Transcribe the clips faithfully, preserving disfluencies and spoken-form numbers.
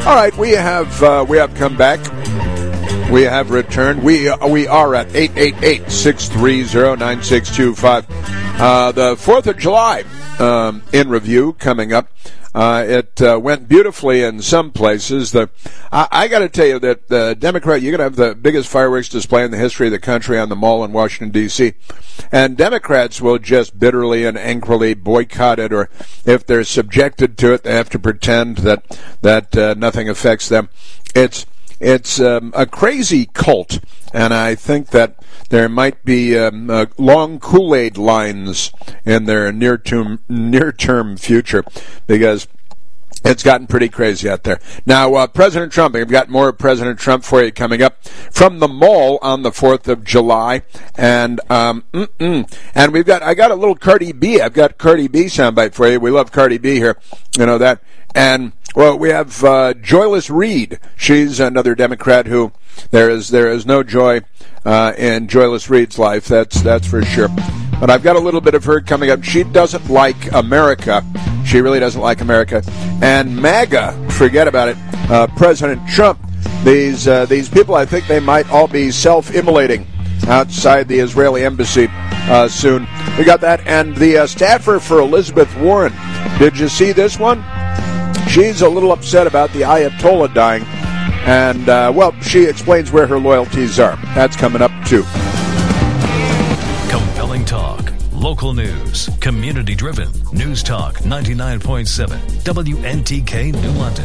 All right, we have uh, we have come back. We have returned. We uh, we are at eight eight eight, six three zero, nine six two five. Uh, the fourth of July um, in review coming up. Uh, it uh, went beautifully in some places. The I, I got to tell you that the Democrat, you're going to have the biggest fireworks display in the history of the country on the Mall in Washington, D C, and Democrats will just bitterly and angrily boycott it, or if they're subjected to it, they have to pretend that that uh, nothing affects them. It's It's um, a crazy cult, and I think that there might be um, uh, long Kool-Aid lines in their near-term near-term future, because it's gotten pretty crazy out there. Now, uh, President Trump, we've got more of President Trump for you coming up from the Mall on the fourth of July. And um, mm-mm. and we've got, I got a little Cardi B. I've got Cardi B soundbite for you. We love Cardi B here. You know that. And, well, we have uh, Joyless Reed. She's another Democrat who there is there is no joy uh, in Joyless Reed's life. That's that's for sure. But I've got a little bit of her coming up. She doesn't like America. She really doesn't like America. And MAGA, forget about it. Uh, President Trump, these uh, these people, I think they might all be self-immolating outside the Israeli embassy uh, soon. We got that. And the uh, staffer for Elizabeth Warren. Did you see this one? She's a little upset about the Ayatollah dying. And, uh, well, she explains where her loyalties are. That's coming up, too. Compelling talk, local news, community-driven. News Talk ninety-nine point seven, W N T K New London.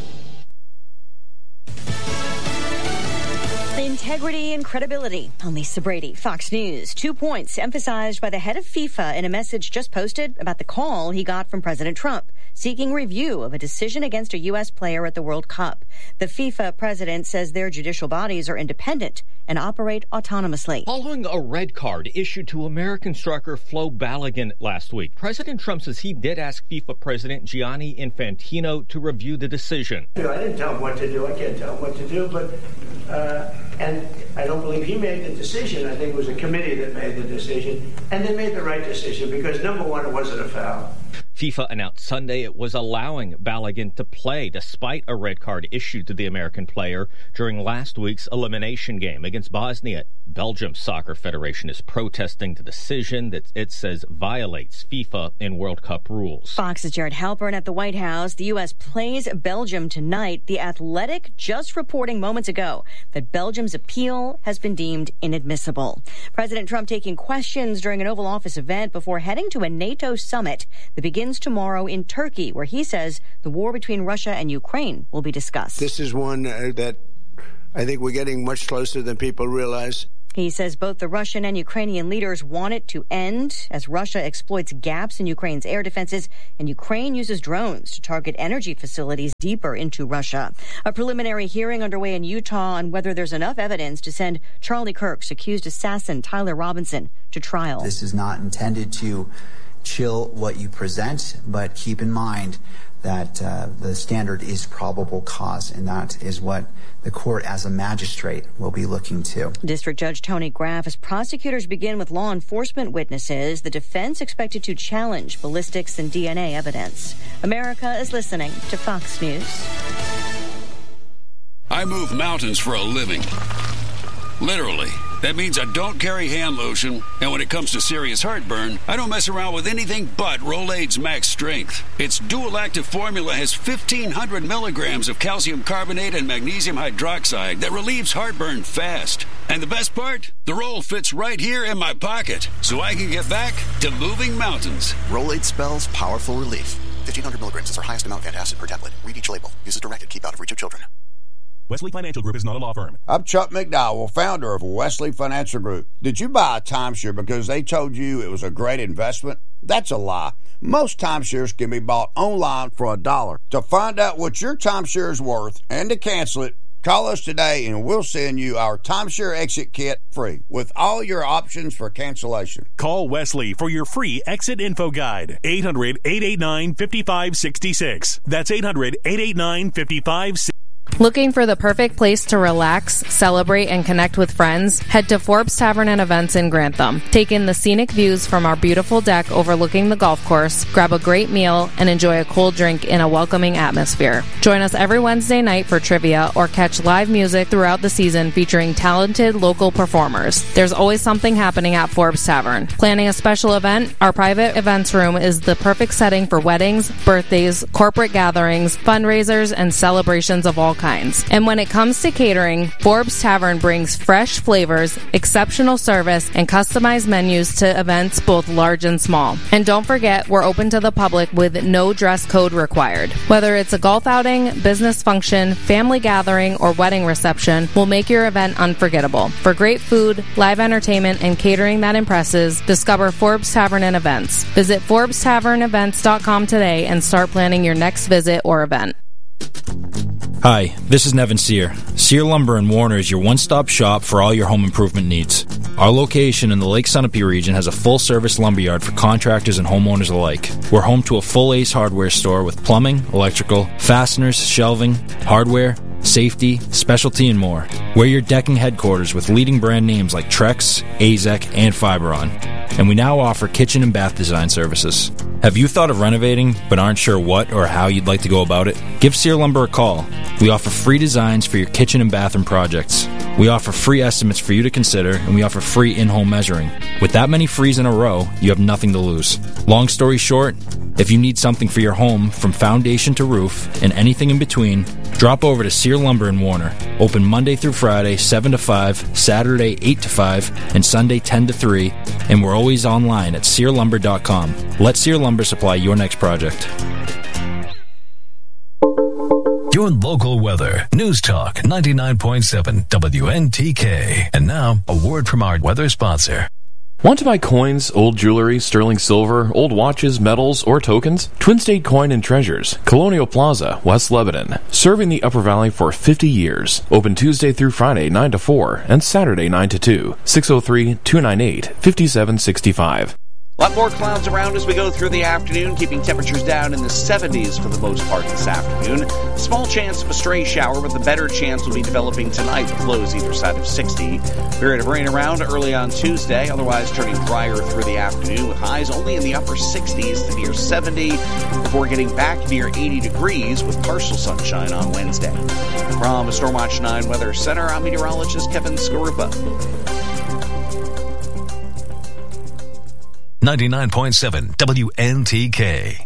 Integrity and credibility. I'm Lisa Brady, Fox News. Two points emphasized by the head of FIFA in a message just posted about the call he got from President Trump, seeking review of a decision against a U S player at the World Cup. The FIFA president says their judicial bodies are independent and operate autonomously. Following a red card issued to American striker Flo Balogun last week, President Trump says he did ask FIFA President Gianni Infantino to review the decision. I didn't tell him what to do. I can't tell him what to do, but uh, and I don't believe he made the decision. I think it was a committee that made the decision, and they made the right decision because, number one, it wasn't a foul. FIFA announced Sunday it was allowing Balogun to play despite a red card issued to the American player during last week's elimination game against Bosnia. Belgium's Soccer Federation is protesting the decision that it says violates FIFA and World Cup rules. Fox's Jared Halpern at the White House. The U S plays Belgium tonight. The Athletic just reporting moments ago that Belgium's appeal has been deemed inadmissible. President Trump taking questions during an Oval Office event before heading to a NATO summit that begins tomorrow in Turkey, where he says the war between Russia and Ukraine will be discussed. This is one uh, that I think we're getting much closer than people realize. He says both the Russian and Ukrainian leaders want it to end as Russia exploits gaps in Ukraine's air defenses and Ukraine uses drones to target energy facilities deeper into Russia. A preliminary hearing underway in Utah on whether there's enough evidence to send Charlie Kirk's accused assassin Tyler Robinson to trial. This is not intended to chill what you present, but keep in mind that uh, the standard is probable cause, and that is what the court as a magistrate will be looking to. District Judge Tony Graff, as prosecutors begin with law enforcement witnesses, the defense expected to challenge ballistics and D N A evidence. America is listening to Fox News. I move mountains for a living. Literally. That means I don't carry hand lotion, and when it comes to serious heartburn, I don't mess around with anything but Rolaids Max Strength. Its dual-active formula has fifteen hundred milligrams of calcium carbonate and magnesium hydroxide that relieves heartburn fast. And the best part? The roll fits right here in my pocket, so I can get back to moving mountains. Rolaids spells powerful relief. fifteen hundred milligrams is our highest amount of antacid per tablet. Read each label. Use as directed. Keep out of reach of children. Wesley Financial Group is not a law firm. I'm Chuck McDowell, founder of Wesley Financial Group. Did you buy a timeshare because they told you it was a great investment? That's a lie. Most timeshares can be bought online for a dollar. To find out what your timeshare is worth and to cancel it, call us today and we'll send you our timeshare exit kit free with all your options for cancellation. Call Wesley for your free exit info guide. eight hundred, eight eight nine, five five six six. That's eight hundred, eight eight nine, five five six six. Looking for the perfect place to relax, celebrate, and connect with friends? Head to Forbes Tavern and Events in Grantham. Take in the scenic views from our beautiful deck overlooking the golf course, grab a great meal, and enjoy a cold drink in a welcoming atmosphere. Join us every Wednesday night for trivia or catch live music throughout the season featuring talented local performers. There's always something happening at Forbes Tavern. Planning a special event? Our private events room is the perfect setting for weddings, birthdays, corporate gatherings, fundraisers, and celebrations of all kinds. And when it comes to catering, Forbes Tavern brings fresh flavors, exceptional service, and customized menus to events both large and small. And don't forget, we're open to the public with no dress code required. Whether it's a golf outing, business function, family gathering, or wedding reception, we'll make your event unforgettable. For great food, live entertainment, and catering that impresses, discover Forbes Tavern and Events. Visit Forbes Tavern Events dot com today and start planning your next visit or event. Hi, this is Nevin Sear. Sear Lumber in Warner is your one-stop shop for all your home improvement needs. Our location in the Lake Sunapee region has a full-service lumberyard for contractors and homeowners alike. We're home to a full Ace Hardware store with plumbing, electrical, fasteners, shelving, hardware, safety, specialty, and more. We're your decking headquarters with leading brand names like Trex, A Z E C, and Fiberon. And we now offer kitchen and bath design services. Have you thought of renovating but aren't sure what or how you'd like to go about it? Give Sear Lumber a call. We offer free designs for your kitchen and bathroom projects. We offer free estimates for you to consider, and we offer free in-home measuring. With that many frees in a row, you have nothing to lose. Long story short, if you need something for your home from foundation to roof and anything in between, drop over to Sear Lumber in Warner. Open Monday through Friday, seven to five, Saturday, eight to five, and Sunday, ten to three, and we're always online at sear lumber dot com. Let Sear Lumber supply your next project. Your local weather. News Talk ninety-nine point seven W N T K. And now, a word from our weather sponsor. Want to buy coins, old jewelry, sterling silver, old watches, medals, or tokens? Twin State Coin and Treasures, Colonial Plaza, West Lebanon. Serving the Upper Valley for fifty years. Open Tuesday through Friday, nine to four, and Saturday, nine to two. six oh three, two nine eight, five seven six five. A lot more clouds around as we go through the afternoon, keeping temperatures down in the seventies for the most part this afternoon. Small chance of a stray shower, but the better chance will be developing tonight with lows either side of sixty. Period of rain around early on Tuesday, otherwise turning drier through the afternoon with highs only in the upper sixties to near seventy before getting back near eighty degrees with partial sunshine on Wednesday. From the Stormwatch nine Weather Center, I'm meteorologist Kevin Skarupa. ninety-nine point seven W N T K.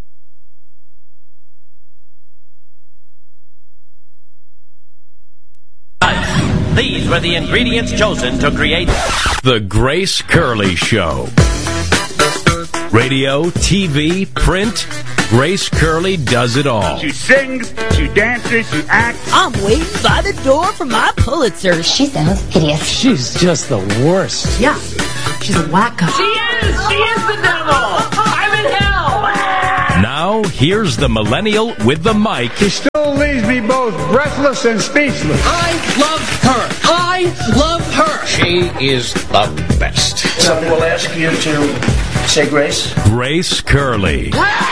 These were the ingredients chosen to create The Grace Curley Show. Radio, T V, print, Grace Curley does it all. She sings, she dances, she acts. I'm waiting by the door for my Pulitzer. She sounds hideous. She's just the worst. Yeah, she's a wacko. She is! She is the devil! I'm in hell! Now, here's the millennial with the mic. She still leaves me both breathless and speechless. I love her. I love her. She is the best. Somebody will ask you to say grace. Grace Curley.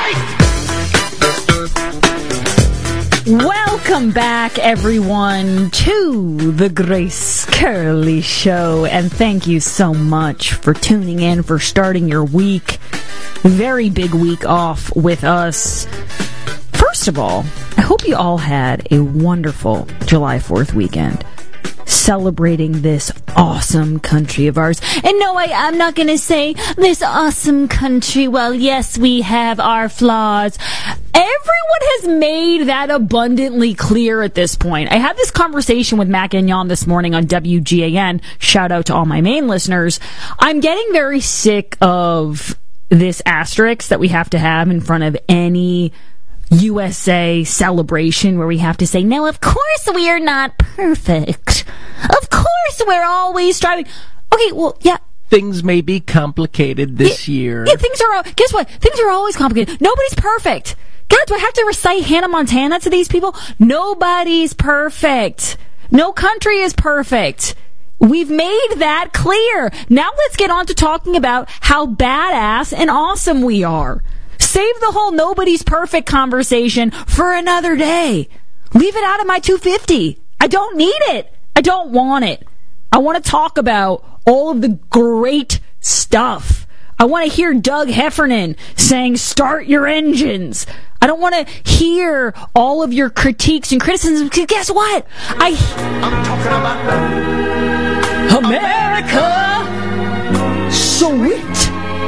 Welcome back, everyone, to the Grace Curley Show, and thank you so much for tuning in, for starting your week. Very big week off with us. First of all, I hope you all had a wonderful July fourth weekend, celebrating this awesome country of ours. And no, I, I'm not going to say this awesome country. Well, yes, we have our flaws. Everyone has made that abundantly clear at this point. I had this conversation with Matt Gagnon this morning on W G A N. Shout out to all my Maine listeners. I'm getting very sick of this asterisk that we have to have in front of any U S A celebration where we have to say, no, of course we are not perfect. Of course we're always striving. Okay, well, yeah. Things may be complicated this yeah, year. Yeah, things are, guess what? Things are always complicated. Nobody's perfect. God, do I have to recite Hannah Montana to these people? Nobody's perfect. No country is perfect. We've made that clear. Now let's get on to talking about how badass and awesome we are. Save the whole nobody's perfect conversation for another day. Leave it out of my two fifty. I don't need it. I don't want it. I want to talk about all of the great stuff. I want to hear Doug Heffernan saying, start your engines. I don't want to hear all of your critiques and criticisms, because guess what? I, I'm talking about America. Sweet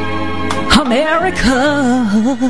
America.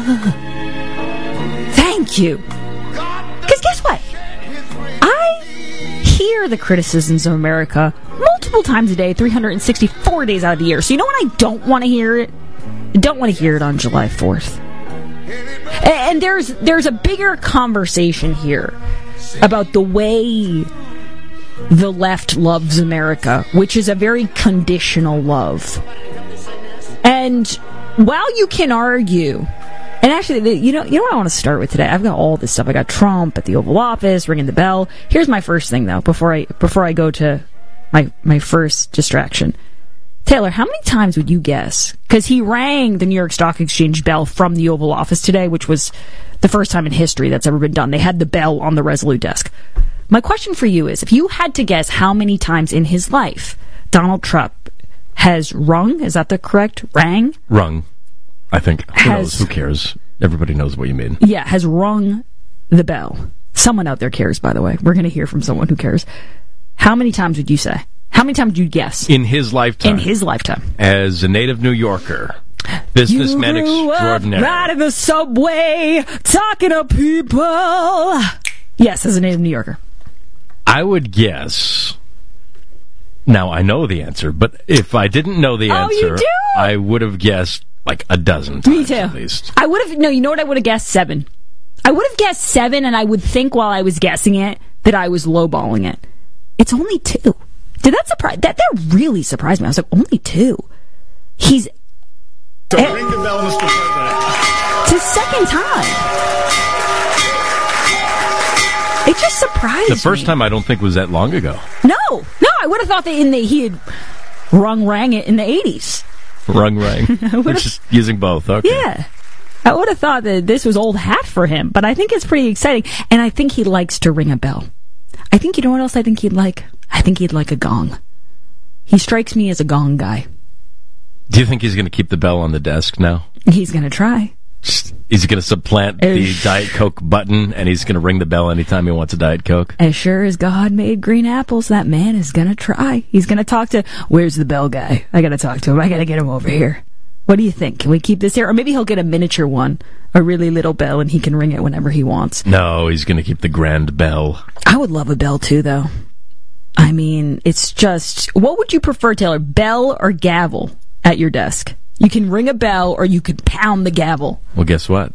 Thank you. Because guess what? I hear the criticisms of America multiple times a day, three hundred sixty-four days out of the year. So you know when I don't want to hear it? I don't want to hear it on July fourth. And there's there's a bigger conversation here about the way the left loves America, which is a very conditional love. And while you can argue, and actually, you know, you know what I want to start with today? I've got all this stuff. I got Trump at the Oval Office, ringing the bell. Here's my first thing, though, before I before I go to my my first distraction. Taylor, how many times would you guess? Because he rang the New York Stock Exchange bell from the Oval Office today, which was the first time in history that's ever been done. They had the bell on the Resolute desk. My question for you is, if you had to guess how many times in his life Donald Trump has rung, is that the correct? Rang? Rung, I think. Who Has- knows? Who cares? Everybody knows what you mean. Yeah, has rung the bell. Someone out there cares, by the way. We're going to hear from someone who cares. How many times would you say? How many times would you guess? In his lifetime. In his lifetime. As a native New Yorker, businessman you grew extraordinary. Up right in the subway, talking to people. Yes, as a native New Yorker. I would guess. Now, I know the answer, but if I didn't know the Oh, answer, you do? I would have guessed like a dozen times. Me too. At least. I would have, no, you know what I would have guessed? Seven. I would have guessed seven, and I would think while I was guessing it that I was lowballing it. It's only two. Did that surprise, that, that really surprised me. I was like, only two? He's... So eh, ring the bell, Mister President. It's his second time. It just surprised me. The first me. time I don't think was that long ago. No, no, I would have thought that in the, he had rung rang it in the eighties. Rung rang. We're just using both. Okay. Yeah. I would have thought that this was old hat for him, but I think it's pretty exciting. And I think he likes to ring a bell. I think, you know what else I think he'd like? I think he'd like a gong. He strikes me as a gong guy. Do you think he's going to keep the bell on the desk now? He's going to try. He's going to supplant the Diet Coke button, and he's going to ring the bell anytime he wants a Diet Coke? As sure as God made green apples, that man is going to try. He's going to talk to, where's the bell guy? I got to talk to him. I got to get him over here. What do you think? Can we keep this here? Or maybe he'll get a miniature one, a really little bell, and he can ring it whenever he wants. No, he's going to keep the grand bell. I would love a bell, too, though. I mean, it's just... What would you prefer, Taylor? Bell or gavel at your desk? You can ring a bell or you can pound the gavel. Well, guess what?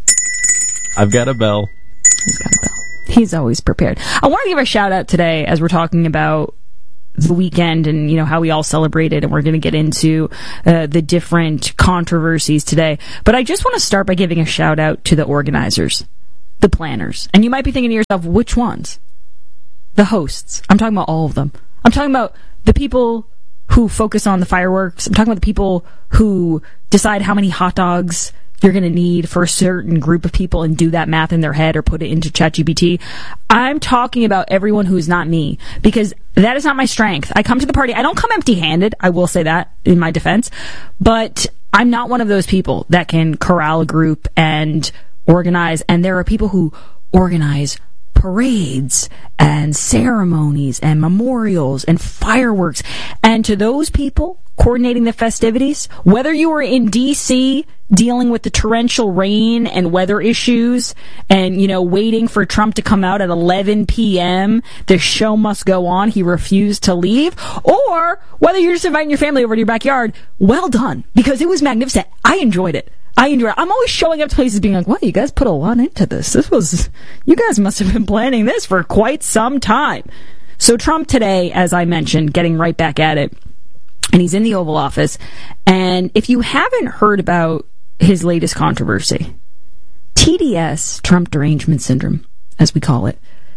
I've got a bell. He's got a bell. He's always prepared. I want to give a shout-out today as we're talking about the weekend and, you know, how we all celebrated, and we're going to get into uh, the different controversies today. But I just want to start by giving a shout-out to the organizers, the planners. And you might be thinking to yourself, which ones? The hosts. I'm talking about all of them. I'm talking about the people who focus on the fireworks. I'm talking about the people who decide how many hot dogs you're going to need for a certain group of people and do that math in their head or put it into ChatGPT. I'm talking about everyone who is not me, because that is not my strength. I come to the party. I don't come empty-handed. I will say that in my defense. But I'm not one of those people that can corral a group and organize. And there are people who organize parades and ceremonies and memorials and fireworks. And to those people coordinating the festivities, whether you were in D C dealing with the torrential rain and weather issues and, you know, waiting for Trump to come out at eleven p.m., the show must go on, he refused to leave, or whether you're just inviting your family over to your backyard, well done, because it was magnificent. I enjoyed it. I enjoy it. I'm always showing up to places being like, wow, you guys put a lot into this. This was, you guys must have been planning this for quite some time. So Trump today, as I mentioned, getting right back at it, and he's in the Oval Office. And if you haven't heard about his latest controversy, T D S, Trump Derangement Syndrome, as we call it,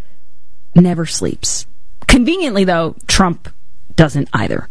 never sleeps. Conveniently, though, Trump doesn't either.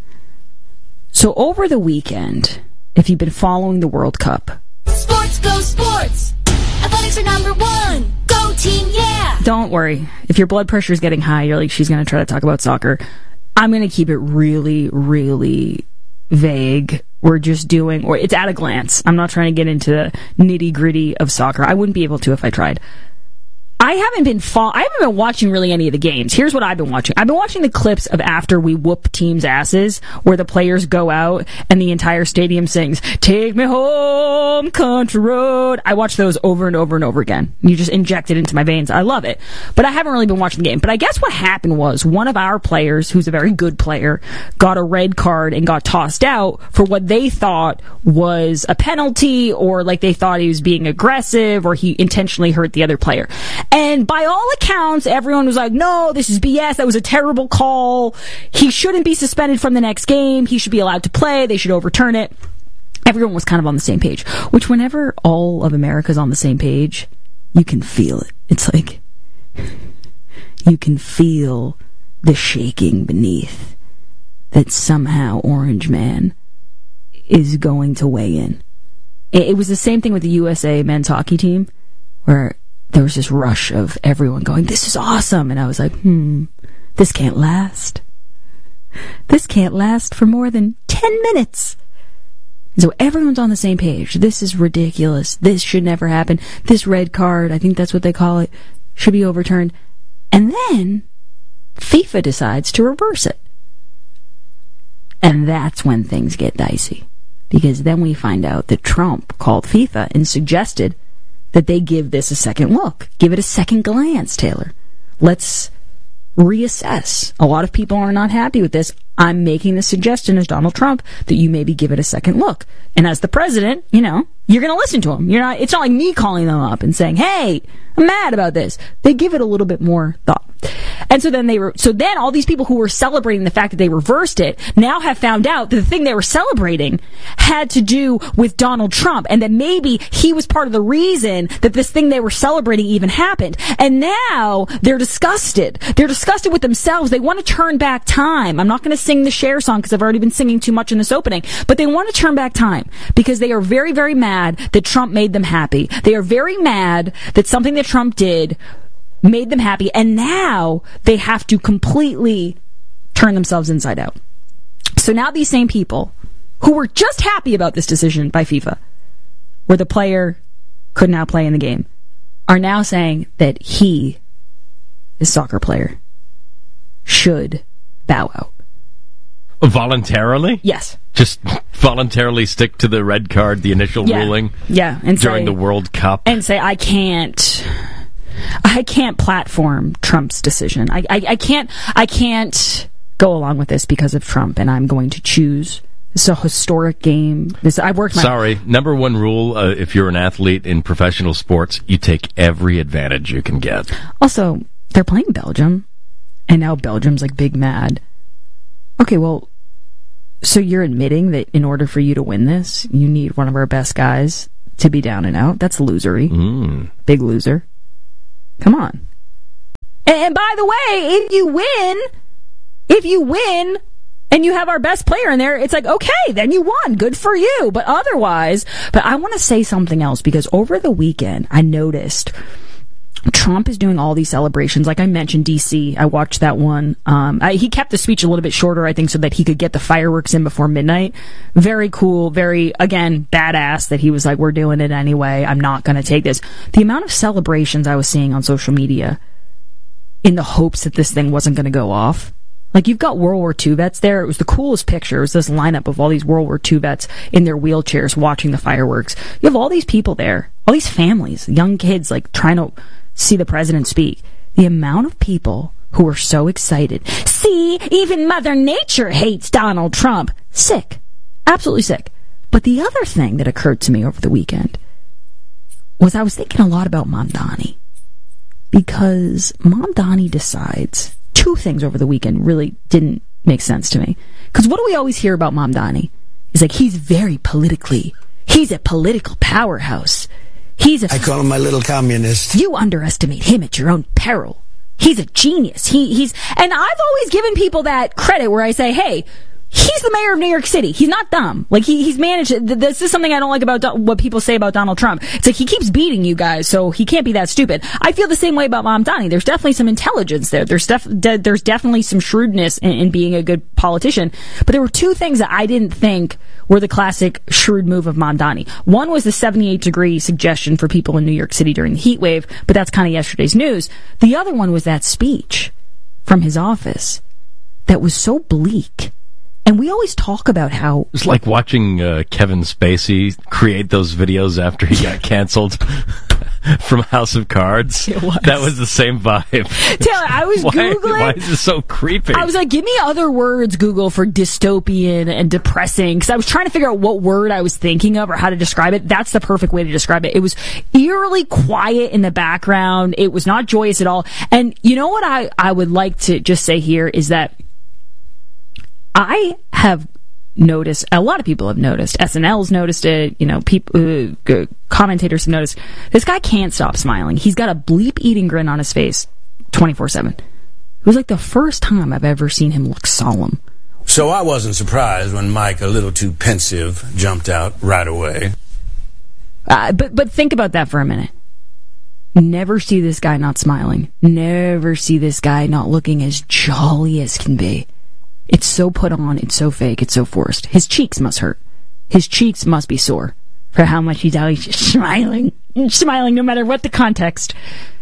So over the weekend, if you've been following the World Cup, Sports, go sports! Athletics are number one! Go team, yeah! don't worry. If your blood pressure is getting high, you're like, she's going to try to talk about soccer. I'm going to keep it really, really vague. We're just doing, or it's at a glance. I'm not trying to get into the nitty gritty of soccer. I wouldn't be able to if I tried. I haven't been fo- I haven't been watching really any of the games. Here's what I've been watching. I've been watching the clips of after we whoop teams' asses, where the players go out and the entire stadium sings, "Take me home, country road." I watch those over and over and over again. You just inject it into my veins. I love it. But I haven't really been watching the game. But I guess what happened was one of our players, who's a very good player, got a red card and got tossed out for what they thought was a penalty, or like they thought he was being aggressive, or he intentionally hurt the other player. And by all accounts, everyone was like, no, this is B S. That was a terrible call. He shouldn't be suspended from the next game. He should be allowed to play. They should overturn it. Everyone was kind of on the same page. Which, whenever all of America's on the same page, you can feel it. It's like, you can feel the shaking beneath that somehow Orange Man is going to weigh in. It was the same thing with the U S A men's hockey team, where there was this rush of everyone going, this is awesome. And I was like, hmm, this can't last. This can't last for more than ten minutes. So everyone's on the same page. This is ridiculous. This should never happen. This red card, I think that's what they call it, should be overturned. And then FIFA decides to reverse it. And that's when things get dicey. Because then we find out that Trump called FIFA and suggested that they give this a second look. Give it a second glance, Taylor. Let's reassess. A lot of people are not happy with this. I'm making the suggestion as Donald Trump that you maybe give it a second look. And as the president, you know, you're going to listen to him. You're not, it's not like me calling them up and saying, hey, I'm mad about this. They give it a little bit more thought. And so then they were, so then all these people who were celebrating the fact that they reversed it now have found out that the thing they were celebrating had to do with Donald Trump, and that maybe he was part of the reason that this thing they were celebrating even happened. And now they're disgusted. They're disgusted with themselves. They want to turn back time. I'm not going to sing the Cher song because I've already been singing too much in this opening, but they want to turn back time because they are very, very mad that Trump made them happy. They are very mad that something that Trump did made them happy, and now they have to completely turn themselves inside out. So now these same people who were just happy about this decision by FIFA, where the player could now play in the game, are now saying that he, this soccer player, should bow out. Voluntarily? Yes. Just voluntarily stick to the red card, the initial yeah. ruling? Yeah. And during say, the World Cup? And say, I can't... I can't platform Trump's decision. I, I, I can't I can't go along with this because of Trump, and I'm going to choose. This is a historic game. This I worked my Sorry, number one rule, uh, if you're an athlete in professional sports, you take every advantage you can get. Also, they're playing Belgium, and now Belgium's like big mad. Okay, well, so you're admitting that in order for you to win this, you need one of our best guys to be down and out? That's losery. Mm. Big loser. Come on. And, and by the way, if you win, if you win and you have our best player in there, it's like, okay, then you won. Good for you. But otherwise, but I want to say something else, because over the weekend, I noticed Trump is doing all these celebrations. Like I mentioned, D C, I watched that one. Um, I, he kept the speech a little bit shorter, I think, so that he could get the fireworks in before midnight. Very cool, very, again, badass that he was like, we're doing it anyway. I'm not going to take this. The amount of celebrations I was seeing on social media in the hopes that this thing wasn't going to go off. Like, you've got World War Two vets there. It was the coolest picture. It was this lineup of all these World War Two vets in their wheelchairs watching the fireworks. You have all these people there, all these families, young kids, like, trying to see the president speak. The amount of people who were so excited. See, even Mother Nature hates Donald Trump. Sick. Absolutely sick. But the other thing that occurred to me over the weekend was I was thinking a lot about Mamdani. Because Mamdani decides two things over the weekend really didn't make sense to me. Because what do we always hear about Mamdani? It's like, he's very politically, he's a political powerhouse. He's a, I call him my little communist. You underestimate him at your own peril. He's a genius. He he's and I've always given people that credit where I say, hey, He's the mayor of New York City. He's not dumb. Like, he, he's managed... This is something I don't like about Do- what people say about Donald Trump. It's like, he keeps beating you guys, so he can't be that stupid. I feel the same way about Mamdani. There's definitely some intelligence there. There's, def- de- there's definitely some shrewdness in, in being a good politician. But there were two things that I didn't think were the classic shrewd move of Mamdani. One was the seventy-eight degree suggestion for people in New York City during the heat wave, but that's kind of yesterday's news. The other one was that speech from his office that was so bleak. And we always talk about how... It's like watching uh, Kevin Spacey create those videos after he got canceled from House of Cards. It was. That was the same vibe. Taylor, I was why, Googling... Why is this so creepy? I was like, give me other words, Google, for dystopian and depressing. Because I was trying to figure out what word I was thinking of or how to describe it. That's the perfect way to describe it. It was eerily quiet in the background. It was not joyous at all. And you know what I, I would like to just say here is that I have noticed, a lot of people have noticed, S N L's noticed it, you know, people, uh, commentators have noticed, this guy can't stop smiling. He's got a bleep eating grin on his face twenty-four seven. It was like the first time I've ever seen him look solemn. So I wasn't surprised when Mike, a little too pensive, jumped out right away. Uh, but, but think about that for a minute. Never see this guy not smiling. Never see this guy not looking as jolly as can be. It's so put on, it's so fake, it's so forced. His cheeks must hurt. His cheeks must be sore for how much he's always smiling. Smiling no matter what the context.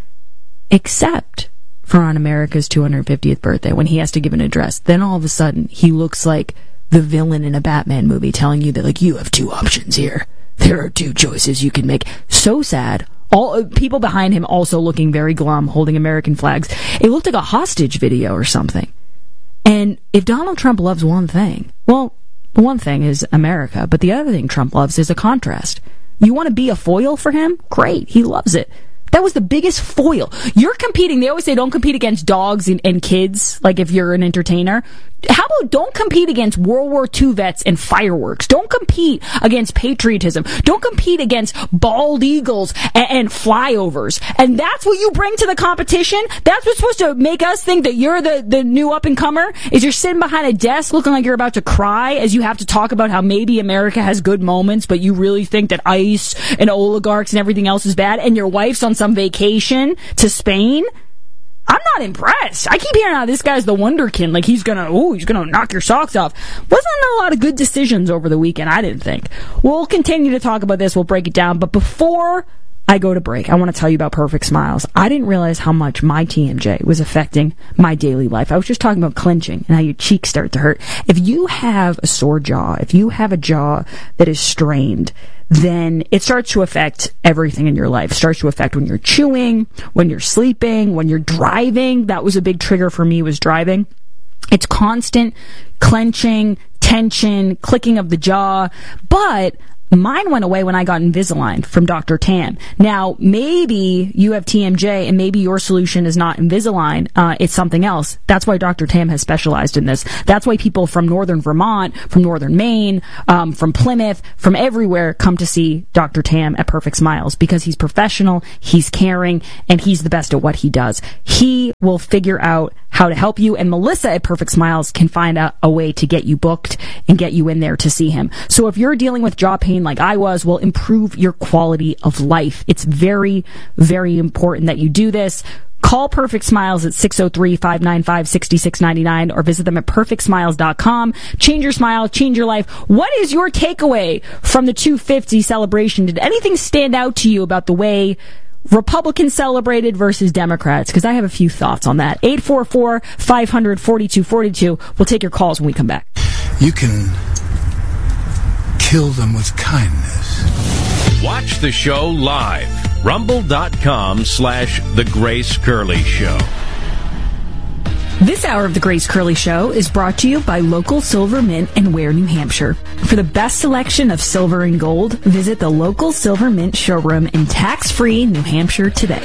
Except for on America's two hundred fiftieth birthday, when he has to give an address. Then all of a sudden, he looks like the villain in a Batman movie telling you that, like, you have two options here. There are two choices you can make. So sad. All people behind him also looking very glum, holding American flags. It looked like a hostage video or something. And if Donald Trump loves one thing, well, one thing is America, but the other thing Trump loves is a contrast. You want to be a foil for him? Great. He loves it. That was the biggest foil. You're competing. They always say don't compete against dogs and, and kids, like if you're an entertainer. How about don't compete against World War Two vets and fireworks? Don't compete against patriotism. Don't compete against bald eagles and, and flyovers. And that's what you bring to the competition? That's what's supposed to make us think that you're the, the new up-and-comer? Is you're sitting behind a desk looking like you're about to cry as you have to talk about how maybe America has good moments, but you really think that ICE and oligarchs and everything else is bad, and your wife's on some vacation to Spain? I'm not impressed. I keep hearing how this guy's the wonderkin, like he's gonna, oh, he's gonna knock your socks off. Wasn't a lot of good decisions over the weekend, I didn't think. We'll continue to talk about this, we'll break it down, but before I go to break, I want to tell you about Perfect Smiles. I didn't realize how much my T M J was affecting my daily life. I was just talking about clenching and how your cheeks start to hurt. If you have a sore jaw, if you have a jaw that is strained, then it starts to affect everything in your life. It starts to affect when you're chewing, when you're sleeping, when you're driving. That was a big trigger for me, was driving. It's constant clenching, tension, clicking of the jaw, but mine went away when I got Invisalign from Doctor Tam. Now, maybe you have T M J and maybe your solution is not Invisalign, uh, it's something else. That's why Doctor Tam has specialized in this. That's why people from northern Vermont, from northern Maine, um, from Plymouth, from everywhere come to see Doctor Tam at Perfect Smiles, because he's professional, he's caring, and he's the best at what he does. He will figure out how to help you, and Melissa at Perfect Smiles can find out a way to get you booked and get you in there to see him. So if you're dealing with jaw pain like I was, will improve your quality of life. It's very, very important that you do this. Call Perfect Smiles at six oh three, five nine five, six six nine nine or visit them at perfect smiles dot com. Change your smile, change your life. What is your takeaway from the two fifty celebration? Did anything stand out to you about the way Republicans celebrated versus Democrats? Because I have a few thoughts on that. eight four four, five hundred, forty-two forty-two. We'll take your calls when we come back. You can kill them with kindness. Watch the show live. Rumble.com slash The Grace Curley Show. This hour of The Grace Curley Show is brought to you by Local Silver Mint in Ware, New Hampshire. For the best selection of silver and gold, visit the Local Silver Mint showroom in tax-free New Hampshire today.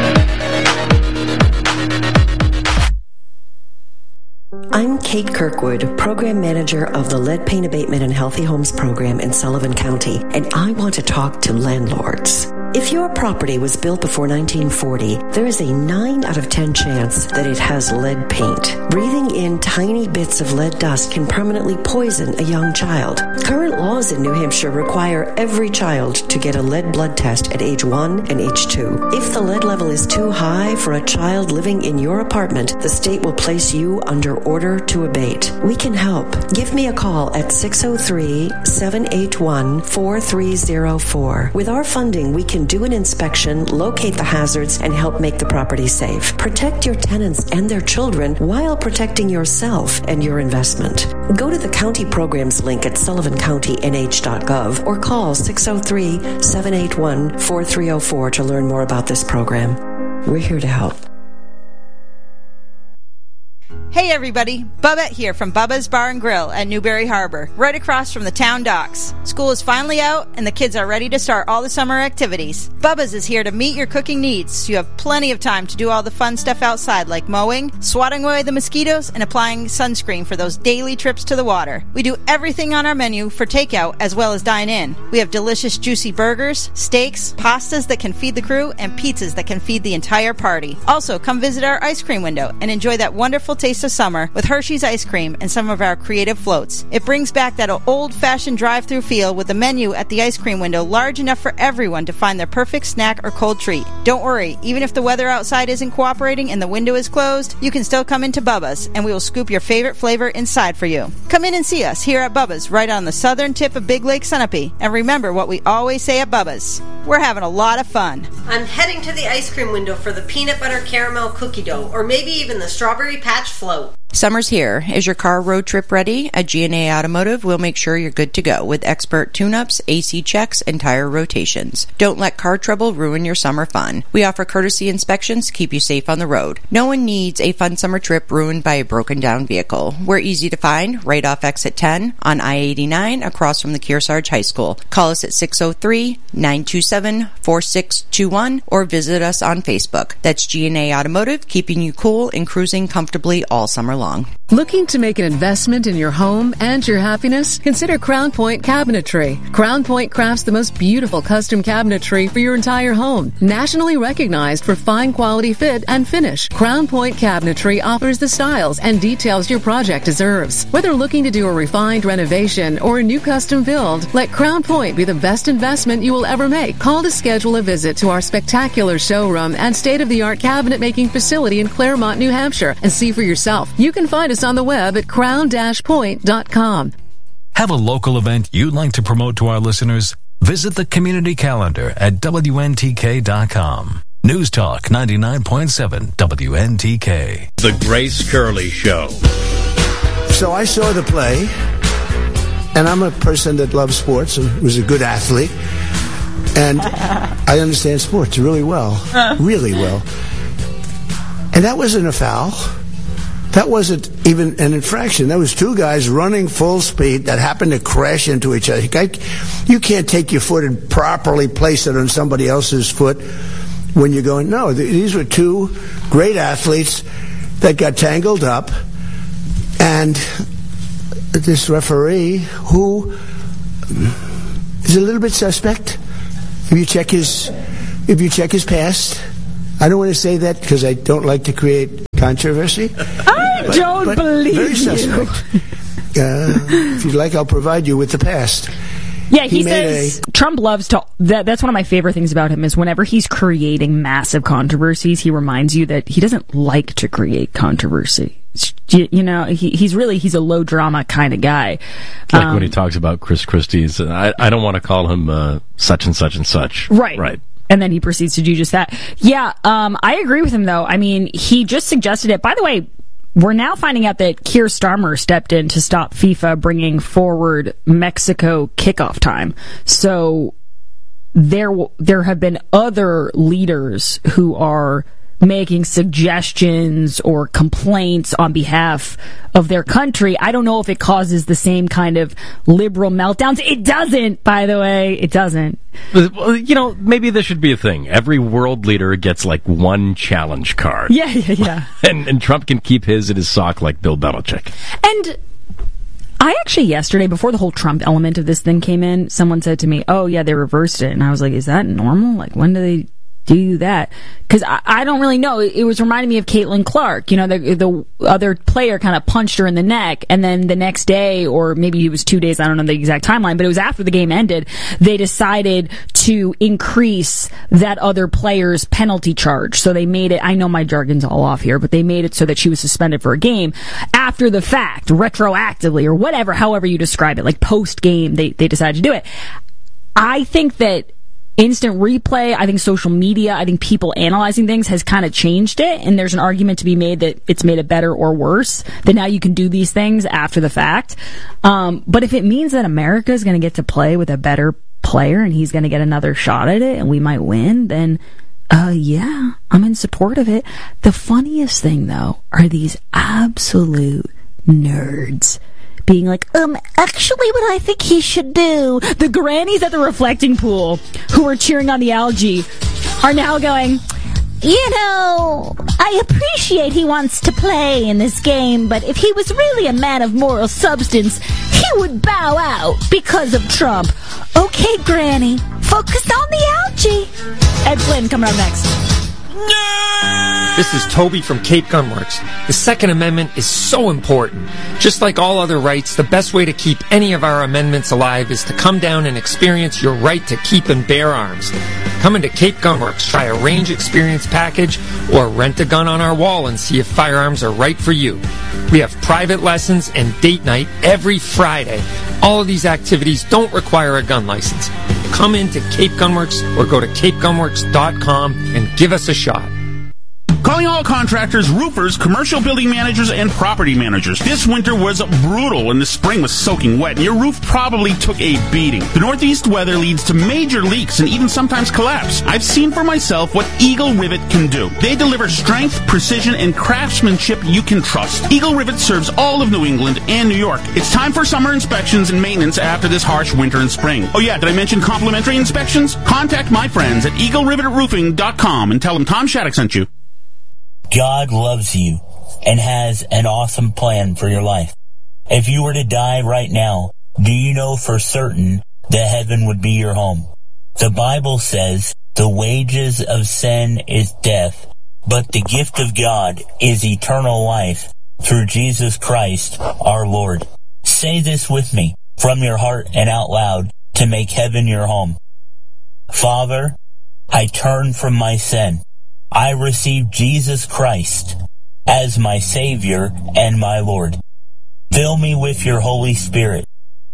I'm Kate Kirkwood, Program Manager of the Lead Paint Abatement and Healthy Homes Program in Sullivan County, and I want to talk to landlords. If your property was built before nineteen forty, there is a nine out of ten chance that it has lead paint. Breathing in tiny bits of lead dust can permanently poison a young child. Current laws in New Hampshire require every child to get a lead blood test at age one and age two. If the lead level is too high for a child living in your apartment, the state will place you under order to abate. We can help. Give me a call at six oh three, seven eight one, four three oh four. With our funding, we can do an inspection, locate the hazards, and help make the property safe. Protect your tenants and their children while protecting yourself and your investment. Go to the county programs link at sullivan county n h dot gov or call six oh three, seven eight one, four three oh four to learn more about this program. We're here to help. Hey everybody, Bubba here from Bubba's Bar and Grill at Newberry Harbor, right across from the town docks. School is finally out and the kids are ready to start all the summer activities. Bubba's is here to meet your cooking needs, so you have plenty of time to do all the fun stuff outside like mowing, swatting away the mosquitoes, and applying sunscreen for those daily trips to the water. We do everything on our menu for takeout as well as dine in. We have delicious juicy burgers, steaks, pastas that can feed the crew, and pizzas that can feed the entire party. Also, come visit our ice cream window and enjoy that wonderful taste of summer with Hershey's ice cream and some of our creative floats. It brings back that old-fashioned drive-through feel with the menu at the ice cream window large enough for everyone to find their perfect snack or cold treat. Don't worry, even if the weather outside isn't cooperating and the window is closed, you can still come into Bubba's and we will scoop your favorite flavor inside for you. Come in and see us here at Bubba's right on the southern tip of Big Lake Sunapee. And remember what we always say at Bubba's. We're having a lot of fun. I'm heading to the ice cream window for the peanut butter caramel cookie dough, or maybe even the strawberry patch float. Summer's here. Is your car road trip ready? At G and A Automotive, we'll make sure you're good to go with expert tune-ups, A C checks, and tire rotations. Don't let car trouble ruin your summer fun. We offer courtesy inspections to keep you safe on the road. No one needs a fun summer trip ruined by a broken-down vehicle. We're easy to find right off exit ten on I eighty-nine across from the Kearsarge High School. Call us at six oh three, nine two seven, four six two one or visit us on Facebook. That's G and A Automotive, keeping you cool and cruising comfortably all summer long. Long. Looking to make an investment in your home and your happiness? Consider Crown Point Cabinetry. Crown Point crafts the most beautiful custom cabinetry for your entire home. Nationally recognized for fine quality fit and finish, Crown Point Cabinetry offers the styles and details your project deserves. Whether looking to do a refined renovation or a new custom build, let Crown Point be the best investment you will ever make. Call to schedule a visit to our spectacular showroom and state-of-the-art cabinet making facility in Claremont, New Hampshire, and see for yourself. You can find us on the web at crown dash point dot com. Have a local event you'd like to promote to our listeners? Visit the community calendar at W N T K dot com. News Talk ninety-nine point seven W N T K. The Grace Curley Show. So I saw the play, and I'm a person that loves sports and was a good athlete. And I understand sports really well, really well. And that wasn't a foul. That wasn't even an infraction. That was two guys running full speed that happened to crash into each other. You can't take your foot and properly place it on somebody else's foot when you're going, no, these were two great athletes that got tangled up. And this referee, who is a little bit suspect, if you check his, if you check his past, I don't want to say that because I don't like to create controversy. I but, don't but believe very you. suspect. Uh, if you'd like, I'll provide you with the past. Yeah, he, he says a, Trump loves to. That, that's one of my favorite things about him is whenever he's creating massive controversies, he reminds you that he doesn't like to create controversy. You, you know, he, he's really he's a low drama kind of guy. Like um, when he talks about Chris Christie's, I, I don't want to call him uh, such and such and such. Right, right. And then he proceeds to do just that. Yeah, um, I agree with him, though. I mean, he just suggested it. By the way, we're now finding out that Keir Starmer stepped in to stop FIFA bringing forward Mexico kickoff time. So there, there have been other leaders who are making suggestions or complaints on behalf of their country. I don't know if it causes the same kind of liberal meltdowns. It doesn't, by the way. It doesn't. Well, you know, maybe this should be a thing. Every world leader gets like one challenge card. Yeah, yeah, yeah. and, and Trump can keep his in his sock like Bill Belichick. And I actually, yesterday, before the whole Trump element of this thing came in, someone said to me, oh, yeah, they reversed it. And I was like, is that normal? Like, when do they do that? Because I, I don't really know. It, it was reminding me of Caitlin Clark. You know, the, the other player kind of punched her in the neck, and then the next day, or maybe it was two days, I don't know the exact timeline, but it was after the game ended, they decided to increase that other player's penalty charge. So they made it, I know my jargon's all off here, but they made it so that she was suspended for a game after the fact, retroactively, or whatever, however you describe it, like post-game, they, they decided to do it. I think that instant replay, I think social media, I think people analyzing things has kind of changed it, and there's an argument to be made that it's made it better or worse, that now you can do these things after the fact. Um, but if it means that America is going to get to play with a better player and he's going to get another shot at it and we might win, then uh, yeah, I'm in support of it. The funniest thing, though, are these absolute nerds being like, um, actually what I think he should do. The grannies at the reflecting pool who were cheering on the algae are now going, you know, I appreciate he wants to play in this game, but if he was really a man of moral substance, he would bow out because of Trump. Okay, Granny, focus on the algae. Ed Flynn coming up next. This is Toby from Cape Gunworks. The Second Amendment is so important. Just like all other rights, the best way to keep any of our amendments alive is to come down and experience your right to keep and bear arms. Come into Cape Gunworks, try a range experience package, or rent a gun on our wall and see if firearms are right for you. We have private lessons and date night every Friday. All of these activities don't require a gun license. Come into Cape Gunworks or go to cape gunworks dot com and give us a shot. Calling all contractors, roofers, commercial building managers, and property managers. This winter was brutal and the spring was soaking wet, and your roof probably took a beating. The northeast weather leads to major leaks and even sometimes collapse. I've seen for myself what Eagle Rivet can do. They deliver strength, precision, and craftsmanship you can trust. Eagle Rivet serves all of New England and New York. It's time for summer inspections and maintenance after this harsh winter and spring. Oh yeah, did I mention complimentary inspections? Contact my friends at eagle rivet roofing dot com and tell them Tom Shattuck sent you. God loves you and has an awesome plan for your life. If you were to die right now, do you know for certain that heaven would be your home? The Bible says the wages of sin is death, but the gift of God is eternal life through Jesus Christ our Lord. Say this with me from your heart and out loud to make heaven your home. Father, I turn from my sin. I receive Jesus Christ as my Savior and my Lord. Fill me with your Holy Spirit.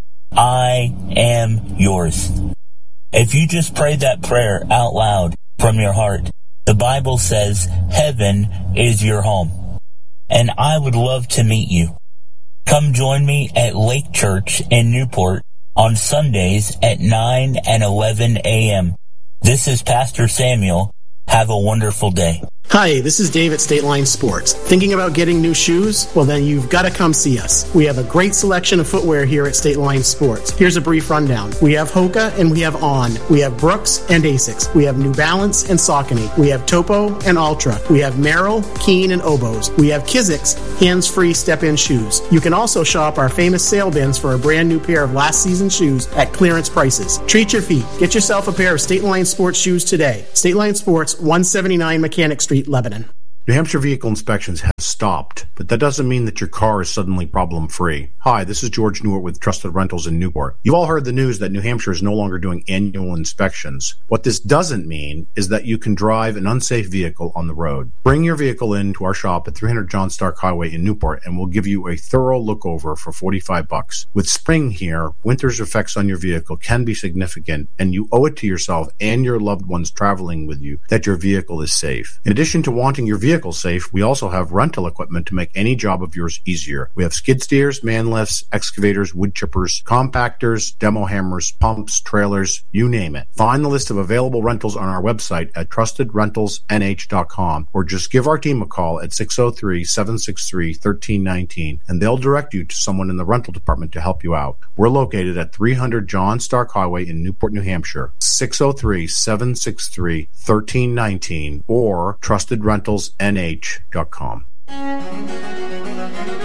I am yours. If you just prayed that prayer out loud from your heart, the Bible says heaven is your home. And I would love to meet you. Come join me at Lake Church in Newport on Sundays at nine and eleven a.m. This is Pastor Samuel. Have a wonderful day. Hi, this is Dave at State Line Sports. Thinking about getting new shoes? Well, then you've got to come see us. We have a great selection of footwear here at State Line Sports. Here's a brief rundown. We have Hoka and we have On. We have Brooks and Asics. We have New Balance and Saucony. We have Topo and Ultra. We have Merrill, Keen, and Oboes. We have Kizik's hands-free step-in shoes. You can also shop our famous sale bins for a brand new pair of last season's shoes at clearance prices. Treat your feet. Get yourself a pair of State Line Sports shoes today. State Line Sports, one seventy-nine Mechanic Street, Lebanon. New Hampshire vehicle inspections have stopped, but that doesn't mean that your car is suddenly problem-free. Hi, this is George Newart with Trusted Rentals in Newport. You've all heard the news that New Hampshire is no longer doing annual inspections. What this doesn't mean is that you can drive an unsafe vehicle on the road. Bring your vehicle in to our shop at three hundred John Stark Highway in Newport, and we'll give you a thorough look over for forty-five bucks. With spring here, winter's effects on your vehicle can be significant, and you owe it to yourself and your loved ones traveling with you that your vehicle is safe. In addition to wanting your vehicle safe, we also have rental equipment to make any job of yours easier. We have skid steers, man lifts, excavators, wood chippers, compactors, demo hammers, pumps, trailers, you name it. Find the list of available rentals on our website at trusted rentals n h dot com or just give our team a call at six oh three, seven six three, one three one nine and they'll direct you to someone in the rental department to help you out. We're located at three hundred John Stark Highway in Newport, New Hampshire, six oh three, seven six three, one three one nine or trusted rentals n h dot com.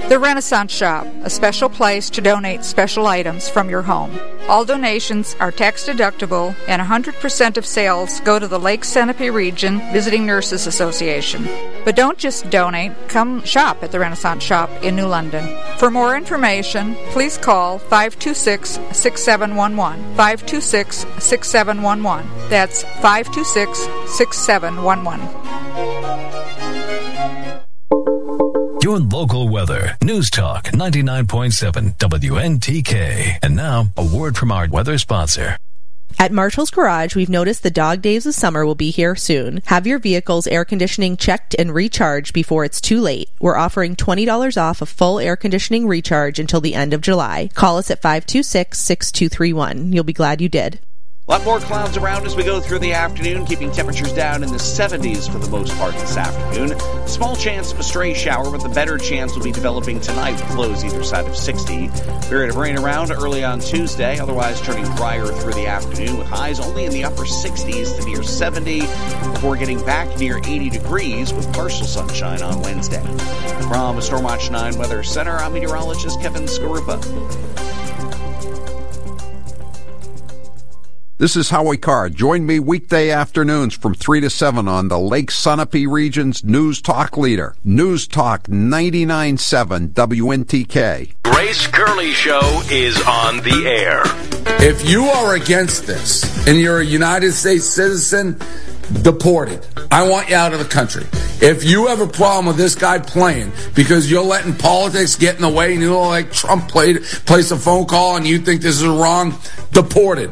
The Renaissance Shop, a special place to donate special items from your home. All donations are tax deductible and one hundred percent of sales go to the Lake Sunapee Region Visiting Nurses Association. But don't just donate, come shop at the Renaissance Shop in New London. For more information, please call five two six, six seven one one, five two six, six seven one one. That's five two six, six seven one one. Your local weather. News Talk ninety-nine point seven W N T K. And now, a word from our weather sponsor. At Marshall's Garage, we've noticed the dog days of summer will be here soon. Have your vehicle's air conditioning checked and recharged before it's too late. We're offering twenty dollars off a full air conditioning recharge until the end of July. Call us at five two six, six two three one. You'll be glad you did. A lot more clouds around as we go through the afternoon, keeping temperatures down in the seventies for the most part this afternoon. Small chance of a stray shower, but the better chance will be developing tonight with lows either side of sixty. Period of rain around early on Tuesday, otherwise turning drier through the afternoon with highs only in the upper sixties to near seventy before getting back near eighty degrees with partial sunshine on Wednesday. From Stormwatch nine Weather Center, I'm meteorologist Kevin Skarupa. This is Howie Carr. Join me weekday afternoons from three to seven on the Lake Sunapee Region's News Talk leader. News Talk ninety-nine point seven W N T K. Grace Curley Show is on the air. If you are against this and you're a United States citizen, deported. I want you out of the country. If you have a problem with this guy playing because you're letting politics get in the way and you know, like Trump played, placed a phone call and you think this is wrong, deported.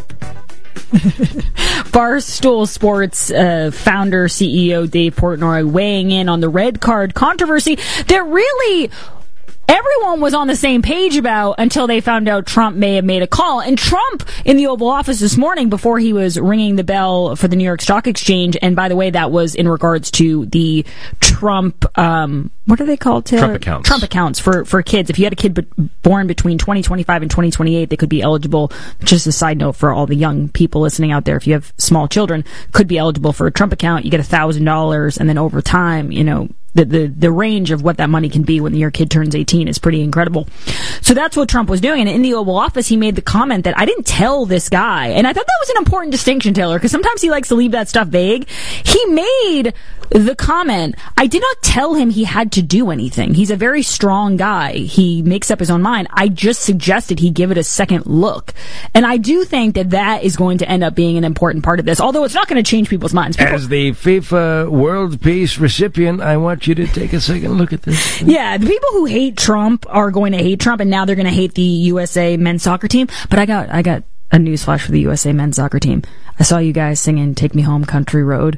Barstool Sports uh, founder, C E O Dave Portnoy weighing in on the red card controversy that really everyone was on the same page about until they found out Trump may have made a call. And Trump, in the Oval Office this morning, before he was ringing the bell for the New York Stock Exchange, and by the way, that was in regards to the Trump, um, what are they called, Taylor? Trump accounts. Trump accounts for, for kids. If you had a kid b- born between twenty twenty-five and twenty twenty-eight, they could be eligible. Just a side note for all the young people listening out there, if you have small children, could be eligible for a Trump account. You get one thousand dollars, and then over time, you know, The, the the range of what that money can be when your kid turns eighteen is pretty incredible. So that's what Trump was doing. And in the Oval Office, he made the comment that I didn't tell this guy. And I thought that was an important distinction, Taylor, because sometimes he likes to leave that stuff vague. He made the comment, I did not tell him he had to do anything. He's a very strong guy. He makes up his own mind. I just suggested he give it a second look. And I do think that that is going to end up being an important part of this, although it's not going to change people's minds. People- As the FIFA World Peace recipient, I want you to take a second look at this. Yeah, the people who hate Trump are going to hate Trump, and now they're going to hate the U S A men's soccer team. But I got I got a newsflash for the U S A men's soccer team. I saw you guys singing "Take Me Home, Country Road."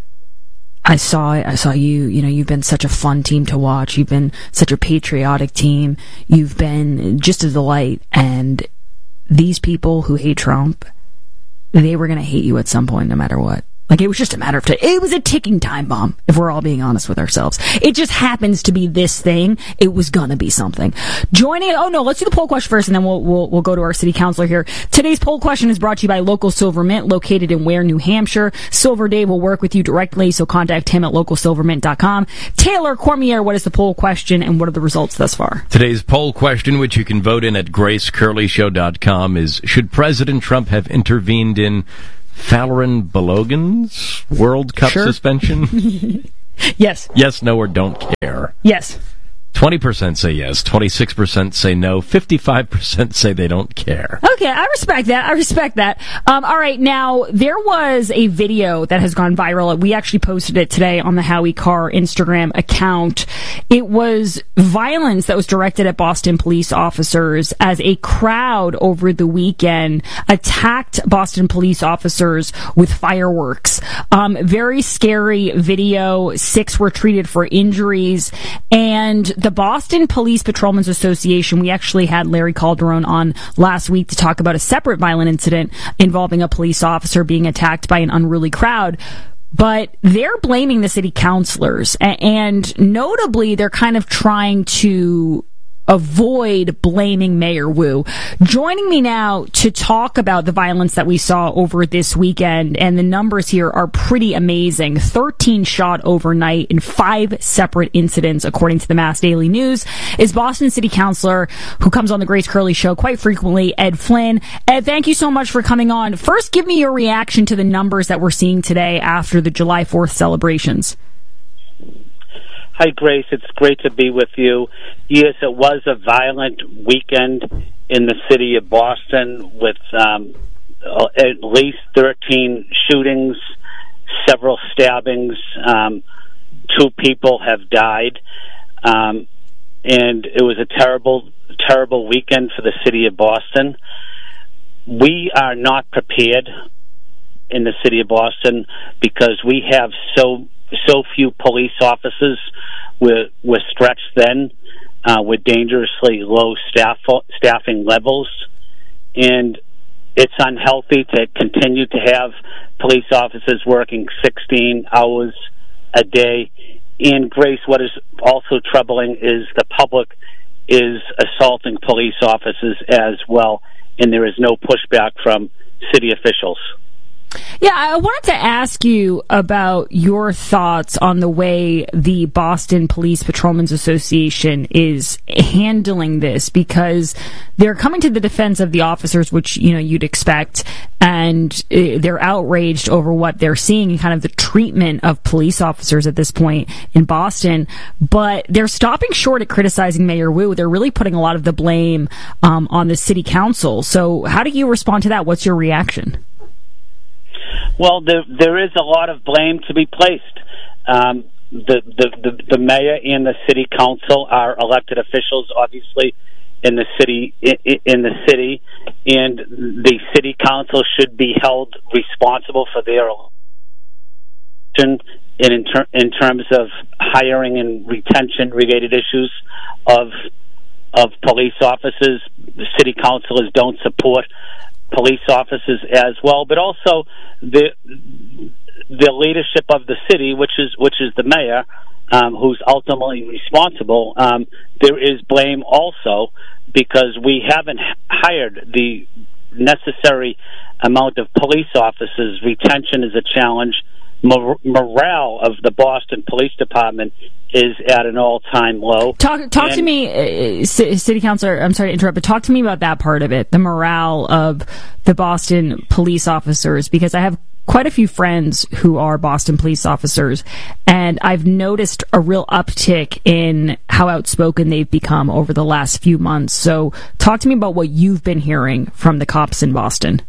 I saw it. I saw you. You know, you've been such a fun team to watch. You've been such a patriotic team. You've been just a delight. And these people who hate Trump, they were going to hate you at some point, no matter what. Like, it was just a matter of time. It was a ticking time bomb, if we're all being honest with ourselves. It just happens to be this thing. It was gonna be something. Joining, oh no, let's do the poll question first, and then we'll, we'll, we'll go to our city councilor here. Today's poll question is brought to you by Local Silver Mint, located in Ware, New Hampshire. Silver Dave will work with you directly, so contact him at local silver mint dot com. Taylor Cormier, what is the poll question, and what are the results thus far? Today's poll question, which you can vote in at grace curley show dot com, is, should President Trump have intervened in Fallon Balogun's World Cup Sure. suspension? Yes. Yes, no, or don't care. Yes. twenty percent say yes, twenty-six percent say no, fifty-five percent say they don't care. Okay, I respect that. I respect that. Um, all right, now, there was a video that has gone viral. We actually posted it today on the Howie Carr Instagram account. It was violence that was directed at Boston police officers as a crowd over the weekend attacked Boston police officers with fireworks. Um, very scary video. Six were treated for injuries. And the Boston Police Patrolmen's Association, we actually had Larry Calderon on last week to talk about a separate violent incident involving a police officer being attacked by an unruly crowd. But they're blaming the city councilors, and notably, they're kind of trying to avoid blaming Mayor Wu. Joining me now to talk about the violence that we saw over this weekend, and the numbers here are pretty amazing. thirteen shot overnight in five separate incidents, according to the Mass Daily News, is Boston City Councilor, who comes on the Grace Curley Show quite frequently, Ed Flynn. Ed, thank you so much for coming on. First, give me your reaction to the numbers that we're seeing today after the July fourth celebrations. Hi, Grace. It's great to be with you. Yes, it was a violent weekend in the city of Boston with um, at least thirteen shootings, several stabbings. Um, two people have died. Um, and it was a terrible, terrible weekend for the city of Boston. We are not prepared in the city of Boston because we have so so few police officers. We're, we're stretched thin uh, with dangerously low staff staffing levels, and it's unhealthy to continue to have police officers working sixteen hours a day. And Grace, what is also troubling is the public is assaulting police officers as well, and there is no pushback from city officials. Yeah, I wanted to ask you about your thoughts on the way the Boston Police Patrolmen's Association is handling this, because they're coming to the defense of the officers, which, you know, you'd expect, and uh, they're outraged over what they're seeing and kind of the treatment of police officers at this point in Boston. But they're stopping short at criticizing Mayor Wu. They're really putting a lot of the blame um, on the city council. So how do you respond to that? What's your reaction? Well, there there is a lot of blame to be placed. Um, the, the, the, the mayor and the city council are elected officials, obviously, in the city in the city, and the city council should be held responsible for their election in ter- in terms of hiring and retention related issues of of police officers. The city councilors don't support police officers as well, but also the the leadership of the city, which is which is the mayor, um, who's ultimately responsible. Um, there is blame also because we haven't hired the necessary amount of police officers. Retention is a challenge. Mor- morale of the Boston Police Department is at an all-time low. Talk, talk and, to me, uh, C- City Councilor. I'm sorry to interrupt, but talk to me about that part of it, the morale of the Boston police officers, because I have quite a few friends who are Boston police officers, and I've noticed a real uptick in how outspoken they've become over the last few months. So, talk to me about what you've been hearing from the cops in Boston.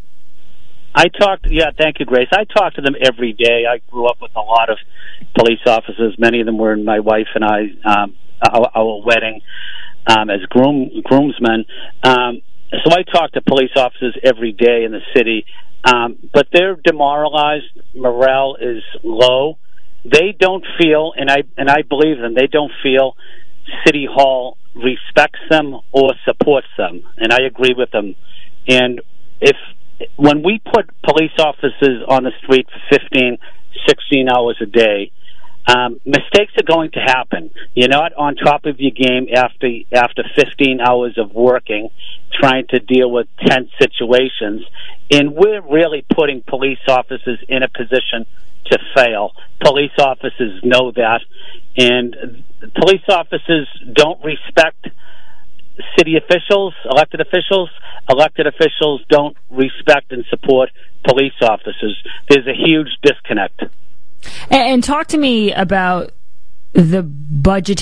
I talked, yeah, thank you, Grace. I talk to them every day. I grew up with a lot of police officers. Many of them were in my wife and I, um, our, our wedding um, as groom groomsmen. Um, so I talk to police officers every day in the city, um, but they're demoralized. Morale is low. They don't feel, and I and I believe them. They don't feel City Hall respects them or supports them, and I agree with them. And if when we put police officers on the street for fifteen, sixteen hours a day, um, mistakes are going to happen. You're not on top of your game after after fifteen hours of working, trying to deal with tense situations. And we're really putting police officers in a position to fail. Police officers know that. And police officers don't respect city officials, elected officials. Elected officials don't respect and support police officers. There's a huge disconnect. And, and talk to me about the budget